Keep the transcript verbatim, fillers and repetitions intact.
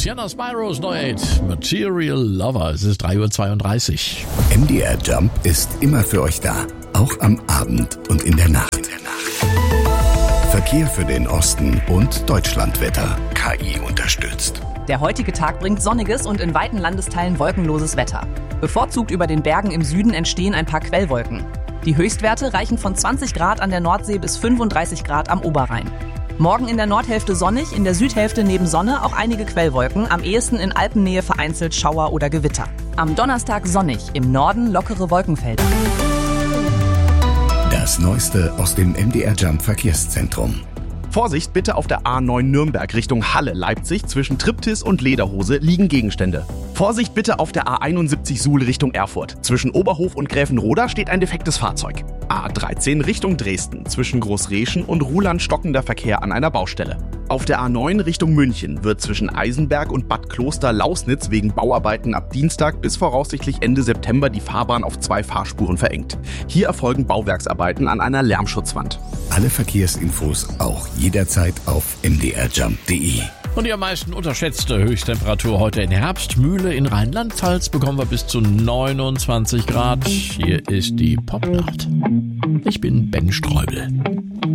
Sienna Spiros Neuheit, Material Lover. Es ist drei Uhr zweiunddreißig. M D R Jump ist immer für euch da, auch am Abend und in der Nacht. Verkehr für den Osten und Deutschlandwetter. K I unterstützt. Der heutige Tag bringt sonniges und in weiten Landesteilen wolkenloses Wetter. Bevorzugt über den Bergen im Süden entstehen ein paar Quellwolken. Die Höchstwerte reichen von zwanzig Grad an der Nordsee bis fünfunddreißig Grad am Oberrhein. Morgen in der Nordhälfte sonnig, in der Südhälfte neben Sonne auch einige Quellwolken, am ehesten in Alpennähe vereinzelt Schauer oder Gewitter. Am Donnerstag sonnig, im Norden lockere Wolkenfelder. Das Neueste aus dem M D R Jump Verkehrszentrum. Vorsicht bitte auf der A neun Nürnberg Richtung Halle-Leipzig. Zwischen Triptis und Lederhose liegen Gegenstände. Vorsicht bitte auf der A einundsiebzig Suhl Richtung Erfurt. Zwischen Oberhof und Gräfenroda steht ein defektes Fahrzeug. A dreizehn Richtung Dresden. Zwischen Großreschen und Ruhland stockender Verkehr an einer Baustelle. Auf der A neun Richtung München wird zwischen Eisenberg und Bad Kloster-Lausnitz wegen Bauarbeiten ab Dienstag bis voraussichtlich Ende September die Fahrbahn auf zwei Fahrspuren verengt. Hier erfolgen Bauwerksarbeiten an einer Lärmschutzwand. Alle Verkehrsinfos auch jederzeit auf m d r jump punkt d e. Und die am meisten unterschätzte Höchsttemperatur heute in Herbstmühle in Rheinland-Pfalz bekommen wir bis zu neunundzwanzig Grad. Hier ist die Popnacht. Ich bin Ben Streubel.